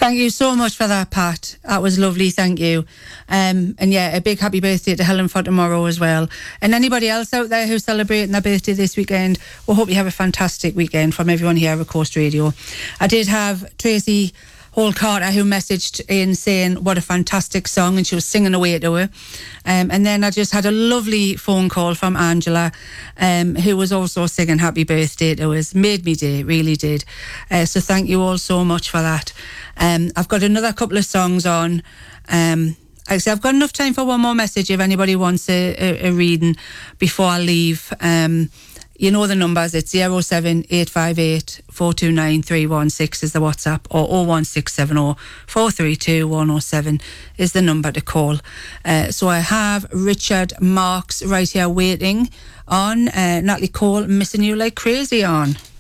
Thank you so much for that, Pat. That was lovely, thank you. And yeah, a big happy birthday to Helen for tomorrow as well. And anybody else out there who's celebrating their birthday this weekend, we hope you have a fantastic weekend from everyone here at Coast Radio. I did have Tracy Hall Carter who messaged in saying what a fantastic song, and she was singing away to her. And then I just had a lovely phone call from Angela, who was also singing happy birthday to us. Made me day, really did. So thank you all so much for that. I've got another couple of songs on. Actually, I've got enough time for one more message if anybody wants a reading before I leave. You know the numbers. It's 07858 429 316 is the WhatsApp, or 01670 432 107 is the number to call. So I have Richard Marks right here waiting on. Natalie Cole, Missing You Like Crazy on.